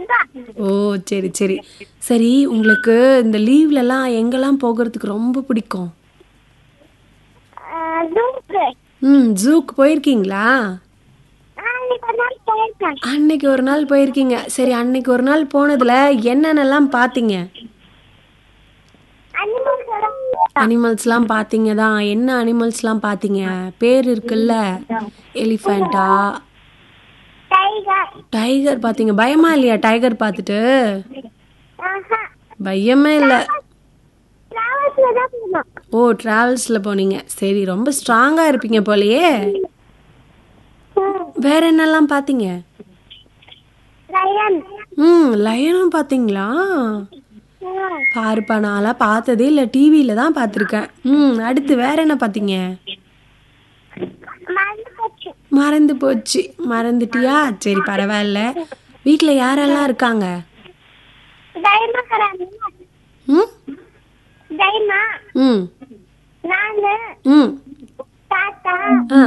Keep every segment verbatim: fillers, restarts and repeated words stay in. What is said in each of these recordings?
ஓ சரி சரி சரி. உங்களுக்கு இந்த லீவ்லலாம் எங்கெல்லாம் போகிறதுக்கு ரொம்ப பிடிக்கும்? ம் ஜூக்கு போயிருக்கீங்களா? அன்னைக்கு ஒரு நாள் போயிருக்கீங்க. சரி, அன்னைக்கு ஒரு நாள் போனதுல என்னென்னலாம் பார்த்தீங்க? அனிமல்ஸ்லாம் பார்த்தீங்க தான். என்ன அனிமல்ஸ்லாம் பார்த்தீங்க? பேர் இருக்குல்ல, எலிஃபெண்டா, டைகர் பார்த்தீங்க. பயமா இல்லையா டைகர் பார்த்துட்டு? பயமே இல்லை. ஓ டிராவல்ஸ்ல போனீங்க. சரி, ரொம்ப ஸ்ட்ராங்கா இருப்பீங்க போலயே. வேற என்னெல்லாம் பார்த்தீங்க? ம் லயனும் பார்த்தீங்களா? பாருப்பா, நான்லாம் பார்த்ததே இல்லை, டிவியில தான் பார்த்துருக்கேன். ம் அடுத்து வேற என்ன பார்த்தீங்க? மறந்து போச்சு. மறந்துட்டியா? சரி பரவாயில்ல. வீட்டில் யாரெல்லாம் இருக்காங்க? ம் ம் ம் ஆ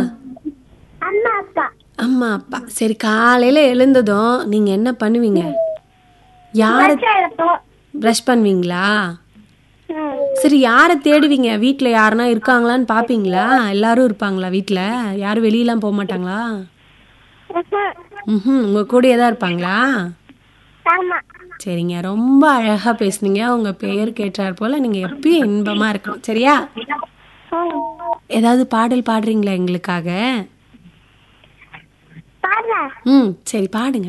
அம்மா அப்பா. சரி, காலையில எழுந்ததும் நீங்க என்ன பண்ணுவீங்க? யார பிரஷ் பண்ணுவீங்களா? சரி, யாரை தேடுவீங்க? வீட்ல யாருன்னா இருக்காங்களான்னு பாப்பீங்களா? எல்லாரும் இருப்பாங்களா வீட்ல? யாரும் வெளியெல்லாம் போக மாட்டாங்களா? ம் உங்க கூடயே தான் இருப்பாங்களா? சரிங்க, ரொம்ப அழகா பேசுனீங்க. உங்க பெயர் கேட்டார் போல நீங்க எப்பயும் இன்பமா இருக்கணும். சரியா? ஏதாவது பாடல் பாடுறீங்களா எங்களுக்காக? ம் சரி பாடுங்க.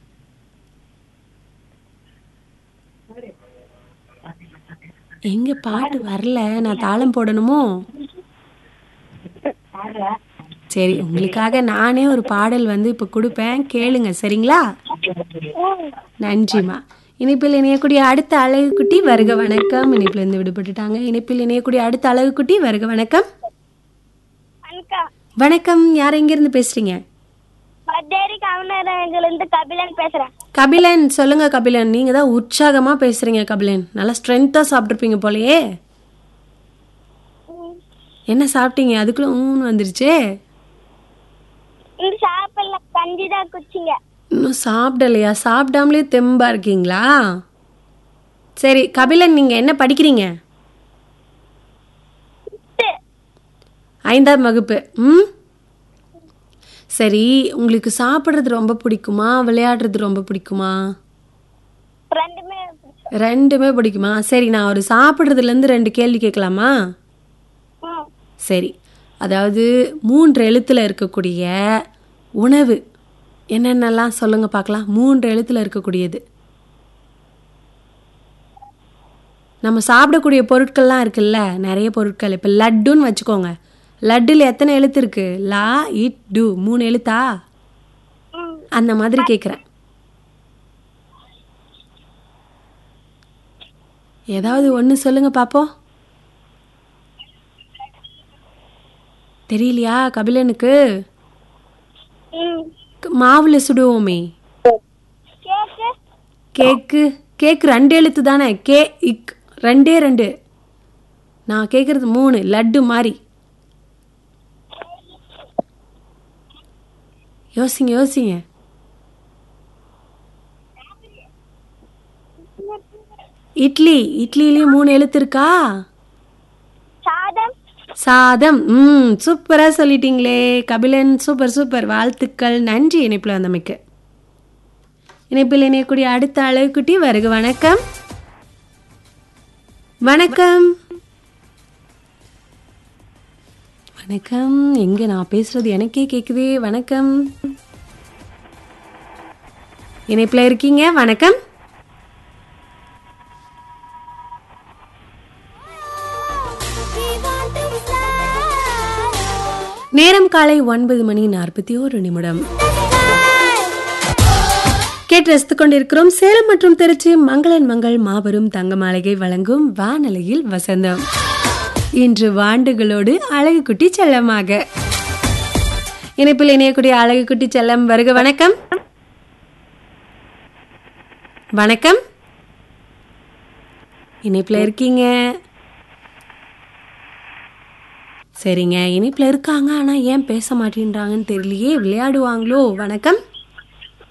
எங்க பாட்டு வரல, நான் தாளம் போடணுமோ? சரி, உங்களுக்காக நானே ஒரு பாடல் வந்து இப்ப கொடுப்பேன், கேளுங்க. சரிங்களா? நன்றிமா. இணைப்பில் இணையக்கூடிய அடுத்த அழகு குட்டி வருக வணக்கம். இணைப்பில் இருந்து விடுபட்டுட்டாங்க. இணைப்பில் இணையக்கூடிய அடுத்த அழகு குட்டி வருக வணக்கம். வணக்கம், யார் எங்க இருந்து பேசுறீங்க? கபிலன், சொல்லுங்க கபிலன். நீங்க தான் உற்சாகமா பேசுறீங்க கபிலன். நல்லா ஸ்ட்ரென்த்தா சாப்பிட்டுருப்பீங்க போலயே. என்ன சாப்பிட்டீங்க? அதுக்குள்ள ஊன்னு வந்துருச்சே. இன்னும் சாப்பிடலையா? சாப்பிடாமலே தெம்பா இருக்கீங்களா? சரி கபிலன், நீங்க என்ன படிக்கிறீங்க? ஐந்தாம் வகுப்பு. ம் சரி, உங்களுக்கு சாப்பிட்றது ரொம்ப பிடிக்குமா, விளையாடுறது ரொம்ப பிடிக்குமா? ரெண்டுமே பிடிக்குமா? சரி, நான் ஒரு சாப்பிட்றதுலேருந்து ரெண்டு கேள்வி கேட்கலாமா? சரி, அதாவது மூன்று எழுத்துல இருக்கக்கூடிய உணவு என்னென்னலாம் சொல்லுங்க பார்க்கலாம். மூன்று எழுத்துல இருக்கக்கூடியது. நம்ம சாப்பிடக்கூடிய பொருட்கள்லாம் இருக்குல்ல, நிறைய பொருட்கள். இப்போ லட்டுன்னு வச்சுக்கோங்க. லட்டுல எத்தனை எழுத்து இருக்கு? லா இட் டு, மூணு எழுத்தா? அந்த மாதிரி கேட்குறேன். ஏதாவது ஒன்று சொல்லுங்க பாப்போம். தெரியலையா கபிலனுக்கு? மாவுல சுடுவோமே கேக்கு. கேக்கு ரெண்டு எழுத்து தானே? கே இக், ரெண்டே ரெண்டு. நான் கேட்குறது மூணு. லட்டு மாதிரி. யோசிங்க யோசிங்க. இட்லி. இட்லிலையும் மூணு எழுத்து இருக்கா? சாதம். ம் சூப்பரா சொல்லிட்டீங்களே கபிலன். சூப்பர் சூப்பர், வாழ்த்துக்கள், நன்றி இணைப்பில் வந்தமைக்கு. இணைப்பில் இணையக்கூடிய அடுத்த அழகுக்குட்டி வருக வணக்கம். வணக்கம் வணக்கம். எங்க நான் பேசுறது எனக்கே கேக்குதே. வணக்கம், இணைப்பில் இருக்கீங்க. வணக்கம். நேரம் காலை ஒன்பது மணி நாற்பத்தி ஒரு நிமிடம். கேட்டு ரசித்துக் கொண்டிருக்கிறோம் சேலம் மற்றும் திருச்சி மங்களன் மங்கள் மாபெரும் தங்க மாளிகை வழங்கும் வானலையில் வசந்தம். இன்று வாண்டுகளோடு அழகு குட்டி செல்லமாக. இணைப்பில் இணையக்கூடிய அழகு குட்டி செல்லம் வருக வணக்கம். வணக்கம், இணைப்பில் இருக்கீங்க. சரிங்க, இணைப்பில் இருக்காங்க, ஆனால் ஏன் பேச மாட்டேன்றாங்கன்னு தெரியலையே. விளையாடுவாங்களோ? வணக்கம்.